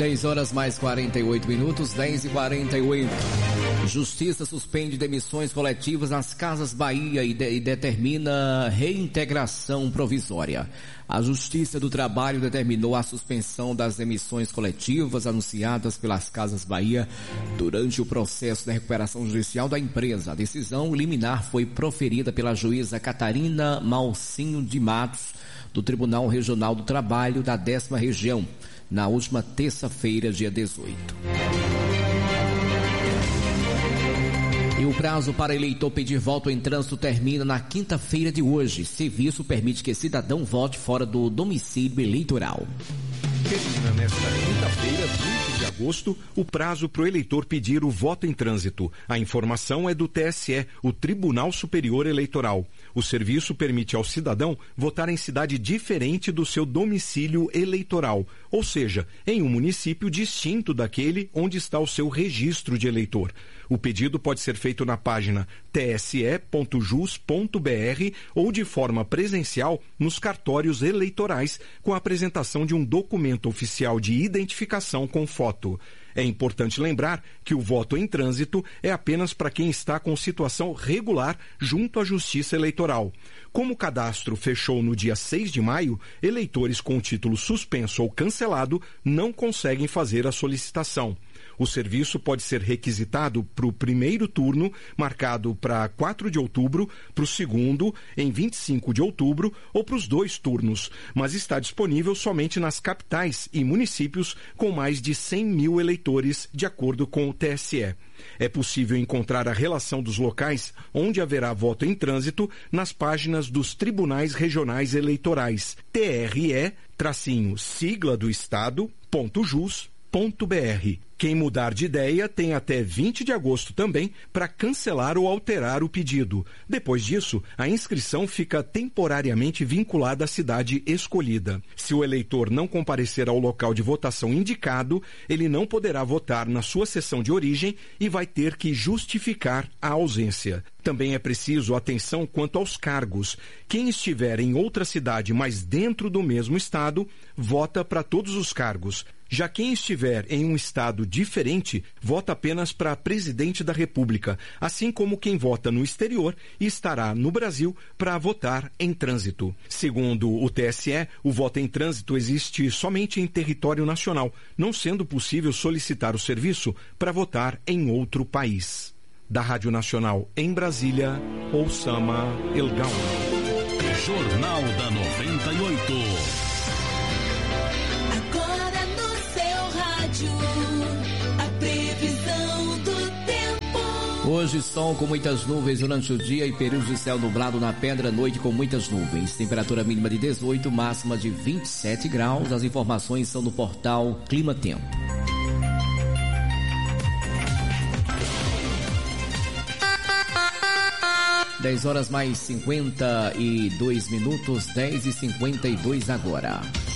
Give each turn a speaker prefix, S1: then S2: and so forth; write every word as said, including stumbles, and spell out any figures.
S1: dez horas mais quarenta e oito minutos, dez e quarenta e oito. Justiça suspende demissões coletivas nas Casas Bahia e, de, e determina reintegração provisória. A Justiça do Trabalho determinou a suspensão das demissões coletivas anunciadas pelas Casas Bahia durante o processo de recuperação judicial da empresa. A decisão liminar foi proferida pela juíza Catarina Malcinho de Matos, do Tribunal Regional do Trabalho da décima Região, na última terça-feira, dia dezoito. E o prazo para eleitor pedir voto em trânsito termina na quinta-feira de hoje. Serviço permite que cidadão vote fora do domicílio eleitoral.
S2: Termina nesta quinta-feira, vinte de agosto, o prazo para o eleitor pedir o voto em trânsito. A informação é do T S E, o Tribunal Superior Eleitoral. O serviço permite ao cidadão votar em cidade diferente do seu domicílio eleitoral, ou seja, em um município distinto daquele onde está o seu registro de eleitor. O pedido pode ser feito na página t s e ponto jus ponto b r ou de forma presencial nos cartórios eleitorais com a apresentação de um documento oficial de identificação com foto. É importante lembrar que o voto em trânsito é apenas para quem está com situação regular junto à Justiça Eleitoral. Como o cadastro fechou no dia seis de maio, eleitores com título suspenso ou cancelado não conseguem fazer a solicitação. O serviço pode ser requisitado para o primeiro turno, marcado para quatro de outubro, para o segundo, em vinte e cinco de outubro, ou para os dois turnos, mas está disponível somente nas capitais e municípios com mais de cem mil eleitores, de acordo com o T S E. É possível encontrar a relação dos locais onde haverá voto em trânsito nas páginas dos Tribunais Regionais Eleitorais, T R E, tracinho, sigla do Estado, ponto jus, ponto b r. Quem mudar de ideia tem até vinte de agosto também para cancelar ou alterar o pedido. Depois disso, a inscrição fica temporariamente vinculada à cidade escolhida. Se o eleitor não comparecer ao local de votação indicado, ele não poderá votar na sua sessão de origem e vai ter que justificar a ausência. Também é preciso atenção quanto aos cargos. Quem estiver em outra cidade, mas dentro do mesmo estado, vota para todos os cargos. Já quem estiver em um estado diferente, vota apenas para presidente da República, assim como quem vota no exterior e estará no Brasil para votar em trânsito. Segundo o T S E, o voto em trânsito existe somente em território nacional, não sendo possível solicitar o serviço para votar em outro país. Da Rádio Nacional em Brasília, Oussama Elgal.
S3: Jornal da noventa e oito.
S4: Agora no seu rádio, a previsão do tempo.
S1: Hoje sol com muitas nuvens durante o dia e períodos de céu nublado na Pedra, noite com muitas nuvens. Temperatura mínima de dezoito, máxima de vinte e sete graus. As informações são no portal Clima Tempo. dez horas mais cinquenta e dois minutos, dez e cinquenta e dois agora.